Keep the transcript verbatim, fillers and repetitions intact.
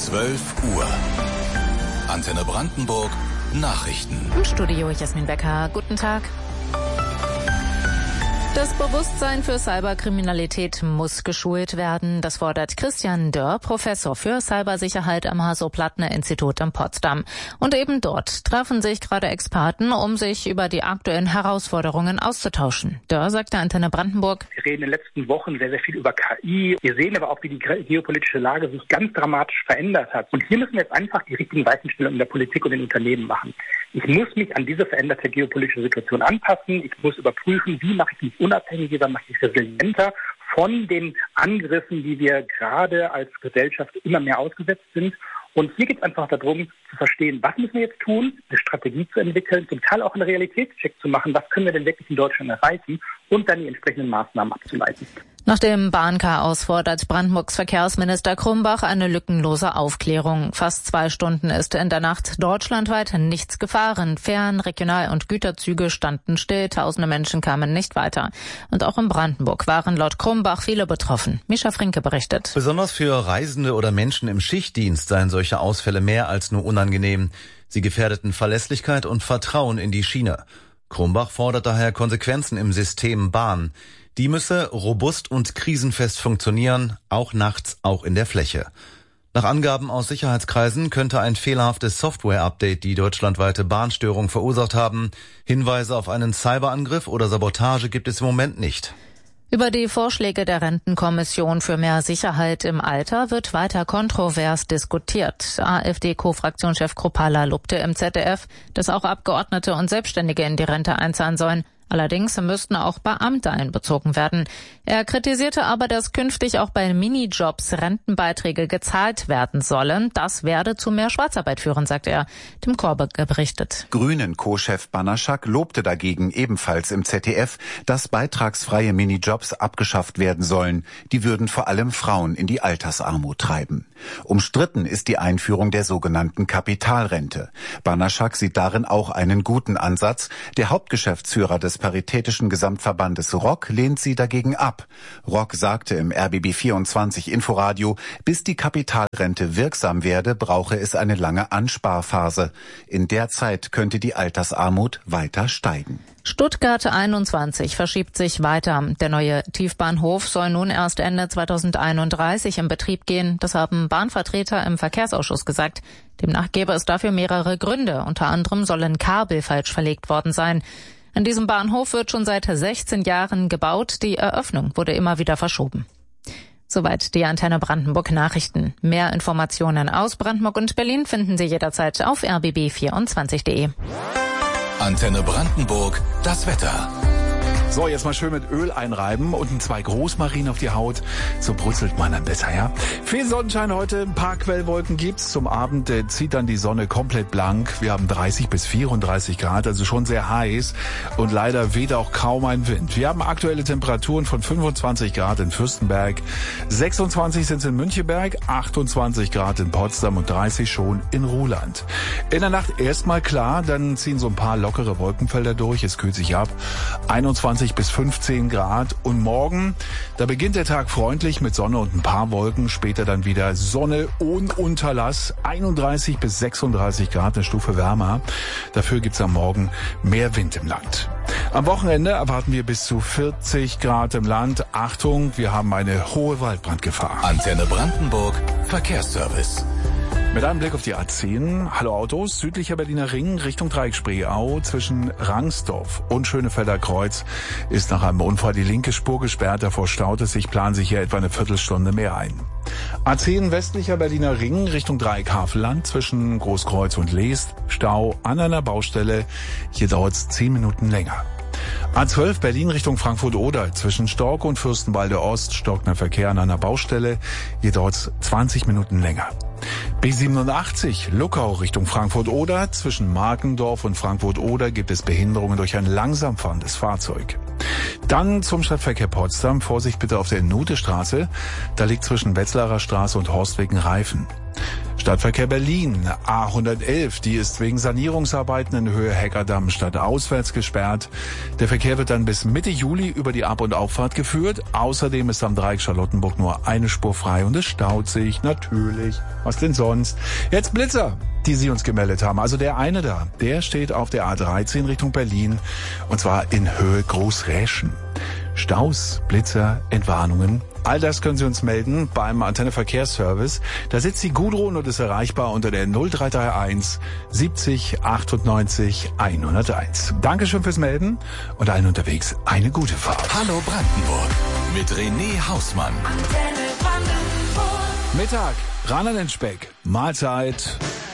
zwölf Uhr. Antenne Brandenburg, Nachrichten. Im Studio Jasmin Becker. Guten Tag. Das Bewusstsein für Cyberkriminalität muss geschult werden. Das fordert Christian Dörr, Professor für Cybersicherheit am Hasso-Plattner-Institut in Potsdam. Und eben dort treffen sich gerade Experten, um sich über die aktuellen Herausforderungen auszutauschen. Dörr sagt der Antenne Brandenburg: Wir reden in den letzten Wochen sehr, sehr viel über K I. Wir sehen aber auch, wie die geopolitische Lage sich ganz dramatisch verändert hat. Und hier müssen wir jetzt einfach die richtigen Weichenstellungen in der Politik und den Unternehmen machen. Ich muss mich an diese veränderte geopolitische Situation anpassen. Ich muss überprüfen, wie mache ich mich unabhängiger, wie mache ich mich resilienter von den Angriffen, die wir gerade als Gesellschaft immer mehr ausgesetzt sind. Und hier geht es einfach darum, zu verstehen, was müssen wir jetzt tun, eine Strategie zu entwickeln, zum Teil auch einen Realitätscheck zu machen, was können wir denn wirklich in Deutschland erreichen und dann die entsprechenden Maßnahmen abzuleiten. Nach dem Bahnchaos fordert Brandenburgs Verkehrsminister Krumbach eine lückenlose Aufklärung. Fast zwei Stunden ist in der Nacht deutschlandweit nichts gefahren. Fern-, Regional- und Güterzüge standen still, tausende Menschen kamen nicht weiter. Und auch in Brandenburg waren laut Krumbach viele betroffen. Mischa Frinke berichtet. Besonders für Reisende oder Menschen im Schichtdienst seien solche Ausfälle mehr als nur unangenehm. Sie gefährdeten Verlässlichkeit und Vertrauen in die Schiene. Krumbach fordert daher Konsequenzen im System Bahn. Die müsse robust und krisenfest funktionieren, auch nachts, auch in der Fläche. Nach Angaben aus Sicherheitskreisen könnte ein fehlerhaftes Software-Update die deutschlandweite Bahnstörung verursacht haben. Hinweise auf einen Cyberangriff oder Sabotage gibt es im Moment nicht. Über die Vorschläge der Rentenkommission für mehr Sicherheit im Alter wird weiter kontrovers diskutiert. AfD-Co-Fraktionschef Kruppalla lobte im Z D F, dass auch Abgeordnete und Selbstständige in die Rente einzahlen sollen. Allerdings müssten auch Beamte einbezogen werden. Er kritisierte aber, dass künftig auch bei Minijobs Rentenbeiträge gezahlt werden sollen. Das werde zu mehr Schwarzarbeit führen, sagt er. Tim Korbe berichtet. Grünen-Co-Chef Banaschak lobte dagegen ebenfalls im Z D F, dass beitragsfreie Minijobs abgeschafft werden sollen. Die würden vor allem Frauen in die Altersarmut treiben. Umstritten ist die Einführung der sogenannten Kapitalrente. Banaschak sieht darin auch einen guten Ansatz. Der Hauptgeschäftsführer des Paritätischen Gesamtverbandes R O K lehnt sie dagegen ab. R O K sagte im R B B vierundzwanzig Inforadio, bis die Kapitalrente wirksam werde, brauche es eine lange Ansparphase. In der Zeit könnte die Altersarmut weiter steigen. Stuttgart einundzwanzig verschiebt sich weiter. Der neue Tiefbahnhof soll nun erst Ende zweitausendeinunddreißig in Betrieb gehen. Das haben Bahnvertreter im Verkehrsausschuss gesagt. Demnach gäbe es dafür mehrere Gründe. Unter anderem sollen Kabel falsch verlegt worden sein. An diesem Bahnhof wird schon seit sechzehn Jahren gebaut. Die Eröffnung wurde immer wieder verschoben. Soweit die Antenne Brandenburg Nachrichten. Mehr Informationen aus Brandenburg und Berlin finden Sie jederzeit auf r b b vierundzwanzig punkt de. Antenne Brandenburg, das Wetter. So, jetzt mal schön mit Öl einreiben und zwei Großmarinen auf die Haut. So brutzelt man dann besser, ja? Viel Sonnenschein heute, ein paar Quellwolken gibt's. Zum Abend äh, zieht dann die Sonne komplett blank. Wir haben dreißig bis vierunddreißig Grad, also schon sehr heiß. Und leider weht auch kaum ein Wind. Wir haben aktuelle Temperaturen von fünfundzwanzig Grad in Fürstenberg, sechsundzwanzig sind es in Müncheberg, achtundzwanzig Grad in Potsdam und dreißig schon in Ruhland. In der Nacht erstmal klar, dann ziehen so ein paar lockere Wolkenfelder durch. Es kühlt sich ab. einundzwanzig bis fünfzehn Grad und morgen, da beginnt der Tag freundlich mit Sonne und ein paar Wolken, später dann wieder Sonne und Unterlass, einunddreißig bis sechsunddreißig Grad, eine Stufe wärmer. Dafür gibt's am Morgen mehr Wind im Land. Am Wochenende erwarten wir bis zu vierzig Grad im Land. Achtung, wir haben eine hohe Waldbrandgefahr. Antenne Brandenburg, Verkehrsservice. Mit einem Blick auf die A zehn. Hallo Autos, südlicher Berliner Ring Richtung Dreieckspreeau zwischen Rangsdorf und Schönefelder Kreuz ist nach einem Unfall die linke Spur gesperrt. Davor staut es sich, planen sich hier etwa eine Viertelstunde mehr ein. A zehn westlicher Berliner Ring Richtung Dreieck-Havelland zwischen Großkreuz und Leest. Stau an einer Baustelle. Hier dauert es zehn Minuten länger. A zwölf Berlin Richtung Frankfurt-Oder. Zwischen Stork und Fürstenwalde Ost stockt der Verkehr an einer Baustelle. Hier dauert es zwanzig Minuten länger. B siebenundachtzig Luckau Richtung Frankfurt-Oder. Zwischen Markendorf und Frankfurt-Oder gibt es Behinderungen durch ein langsam fahrendes Fahrzeug. Dann zum Stadtverkehr Potsdam. Vorsicht bitte auf der Nutestraße. Da liegt zwischen Wetzlarer Straße und Horstweg ein Reifen. Stadtverkehr Berlin, A hundertelf, die ist wegen Sanierungsarbeiten in Höhe Heckerdamm stadtauswärts gesperrt. Der Verkehr wird dann bis Mitte Juli über die Ab- und Auffahrt geführt. Außerdem ist am Dreieck Charlottenburg nur eine Spur frei und es staut sich, natürlich. Was denn sonst? Jetzt Blitzer, die Sie uns gemeldet haben. Also der eine da, der steht auf der A dreizehn Richtung Berlin und zwar in Höhe Großräschen. Staus, Blitzer, Entwarnungen. All das können Sie uns melden beim Antenne Verkehrsservice. Da sitzt die Gudrun und ist erreichbar unter der null drei drei eins siebzig achtundneunzig hunderteins. Dankeschön fürs Melden und allen unterwegs eine gute Fahrt. Hallo Brandenburg mit René Hausmann. Mittag, ran an den Speck. Mahlzeit.